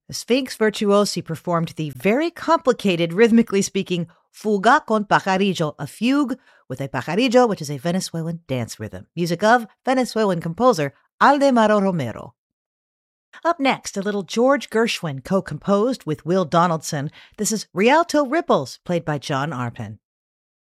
The Sphinx Virtuosi performed the very complicated, rhythmically speaking, Fuga con Pajarillo, a fugue with a pajarillo, which is a Venezuelan dance rhythm. Music of Venezuelan composer Aldemaro Romero. Up next, a little George Gershwin co-composed with Will Donaldson. This is Rialto Ripples, played by John Arpin.